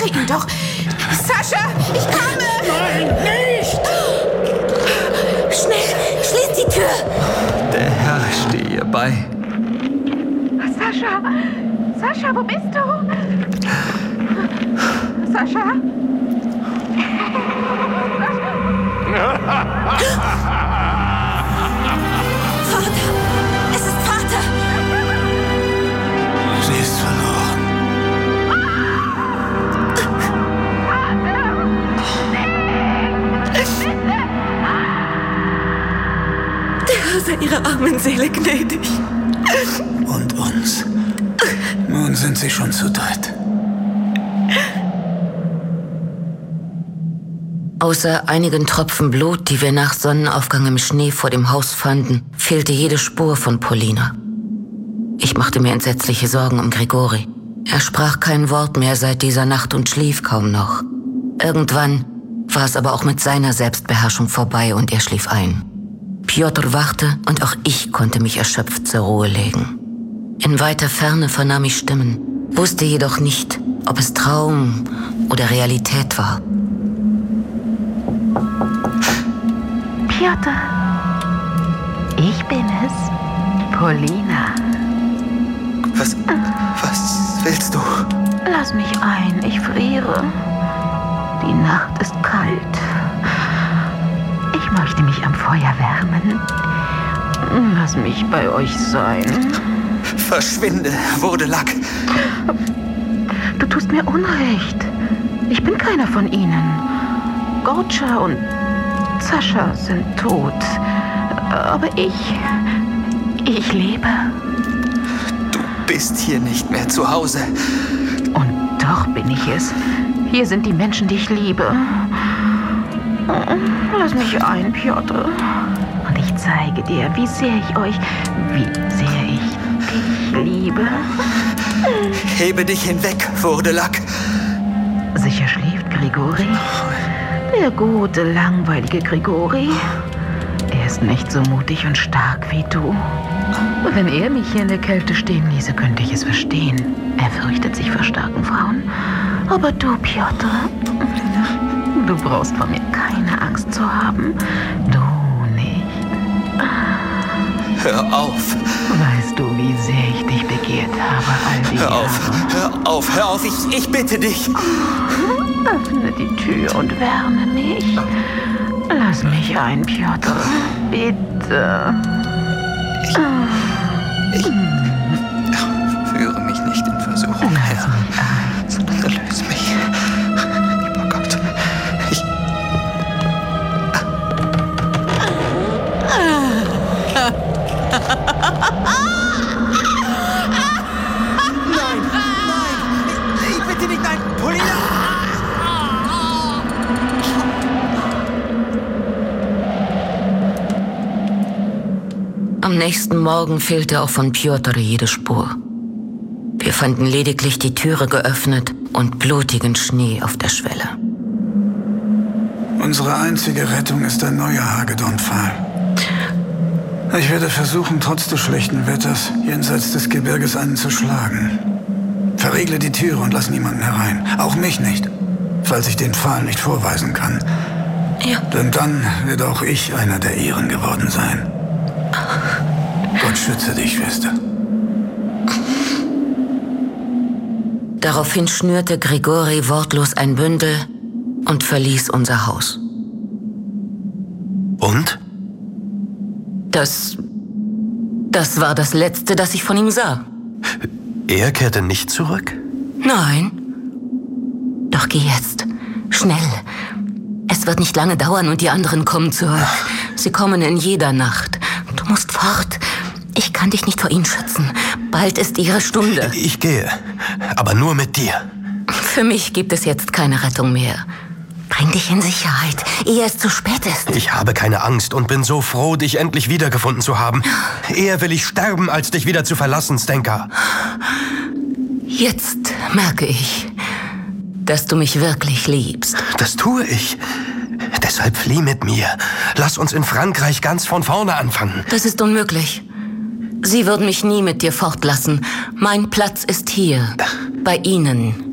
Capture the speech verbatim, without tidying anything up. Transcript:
ihn doch! Sascha, ich komme! Nein, nicht! Schnell, schließ die Tür! Der Herr stehe ihr bei. Sascha! Sascha, wo bist du? Sascha? Vater! Es ist Vater! Sie ist verloren. Der Herr sei ihrer armen Seele gnädig. Und uns. Nun sind sie schon zu dritt. Außer einigen Tropfen Blut, die wir nach Sonnenaufgang im Schnee vor dem Haus fanden, fehlte jede Spur von Polina. Ich machte mir entsetzliche Sorgen um Grigori. Er sprach kein Wort mehr seit dieser Nacht und schlief kaum noch. Irgendwann war es aber auch mit seiner Selbstbeherrschung vorbei und er schlief ein. Pjotr wachte und auch ich konnte mich erschöpft zur Ruhe legen. In weiter Ferne vernahm ich Stimmen, wusste jedoch nicht, ob es Traum oder Realität war. Pjotr, ich bin es, Polina. Was, was willst du? Lass mich ein, ich friere. Die Nacht ist kalt. Ich möchte mich am Feuer wärmen. Lass mich bei euch sein. Verschwinde, Vodelak. Du tust mir Unrecht. Ich bin keiner von ihnen. Gortscha und Sascha sind tot. Aber ich... ich lebe. Du bist hier nicht mehr zu Hause. Und doch bin ich es. Hier sind die Menschen, die ich liebe. Lass mich ein, Pjotr. Und ich zeige dir, wie sehr ich euch, wie sehr ich dich liebe. Hebe dich hinweg, Vodelak. Sicher schläft Grigori? Der gute, langweilige Grigori. Er ist nicht so mutig und stark wie du. Wenn er mich hier in der Kälte stehen ließe, könnte ich es verstehen. Er fürchtet sich vor starken Frauen. Aber du, Pjotr, du brauchst vor mir keine Angst zu haben. Du nicht. Hör auf. Weißt du, wie sehr ich dich begehrt habe all die Hör auf, Jahre? hör auf, hör auf, ich, ich bitte dich. Öffne die Tür und wärme mich. Lass mich ein, Pjotr. Bitte. Ich, ich führe mich nicht in Versuchung, Lass Herr, mich ein. sondern erlöse mich. Lieber Gott, ich... Nein, nein, ich bitte nicht, nein, Polina! Am nächsten Morgen fehlte auch von Pjotr jede Spur. Wir fanden lediglich die Türe geöffnet und blutigen Schnee auf der Schwelle. Unsere einzige Rettung ist ein neuer Hagedorn-Pfahl. Ich werde versuchen, trotz des schlechten Wetters jenseits des Gebirges einen zu schlagen. Verriegle die Türe und lass niemanden herein. Auch mich nicht, falls ich den Pfahl nicht vorweisen kann. Ja. Denn dann wird auch ich einer der Ihren geworden sein. Gott schütze dich, Schwester. Daraufhin schnürte Grigori wortlos ein Bündel und verließ unser Haus. Und? Das... das war das Letzte, das ich von ihm sah. Er kehrte nicht zurück? Nein. Doch geh jetzt. Schnell. Es wird nicht lange dauern und die anderen kommen zurück. Sie kommen in jeder Nacht. Du musst fort. Ich kann dich nicht vor ihnen schützen. Bald ist ihre Stunde. Ich gehe, aber nur mit dir. Für mich gibt es jetzt keine Rettung mehr. Bring dich in Sicherheit, ehe es zu spät ist. Ich habe keine Angst und bin so froh, dich endlich wiedergefunden zu haben. Eher will ich sterben, als dich wieder zu verlassen, Stenka. Jetzt merke ich, dass du mich wirklich liebst. Das tue ich. Deshalb flieh mit mir. Lass uns in Frankreich ganz von vorne anfangen. Das ist unmöglich. Sie würden mich nie mit dir fortlassen. Mein Platz ist hier, bei Ihnen.